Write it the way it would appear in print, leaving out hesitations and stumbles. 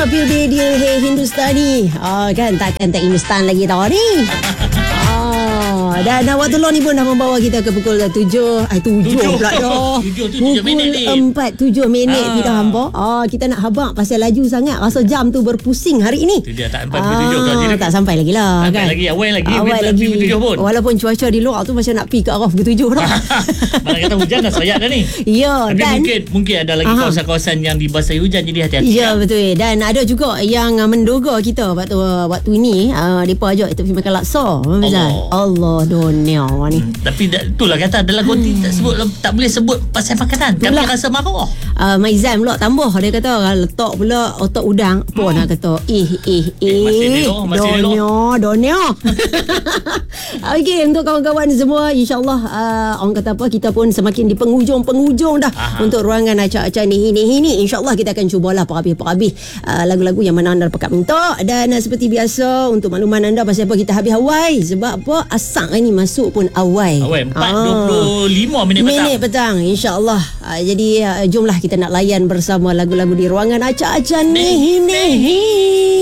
Pilih dia Hindustani. Kan takkan tak Hindustan lagi tau ni. Dan Watullah ni pun dah membawa kita ke pukul 7 pula dah. 7 minit ni. 7 minit kita hampa. Kita nak habaq pasal laju sangat. Rasa jam tu berpusing hari ini. Itu dia tak sampai 7 tak sampai lagi lah kan. Awal lagi 7 pun. Walaupun cuaca di luar tu macam nak pergi ke arah 7 dah. Mana kata hujan dah sayat dah ni. Ya, tapi dan mungkin ada lagi kawasan-kawasan yang dibasahi hujan, jadi hati-hati. Ya, betul. Dan ada juga yang mendoga kita waktu ini depa ajak kita pergi makan laksa. Allah dunia ni. Tapi itulah kata dalam konti tak boleh sebut pasal makanan. Kami rasa marah. Maizan pula tambah, dia kata letak pula otak udang pun nak kata donya. Okey, untuk kawan-kawan semua, insyaAllah orang kata apa, kita pun semakin di penghujung dah untuk ruangan acak-acak ni. InsyaAllah kita akan cubalah perhabis lagu-lagu yang mana anda pekat minta. Dan seperti biasa, untuk makluman anda pasal apa kita habis awal. Sebab apa, asak ni masuk pun awal 4.25 minit petang. InsyaAllah. Jadi jomlah kita nak layan bersama lagu-lagu di ruangan acak-acak ni.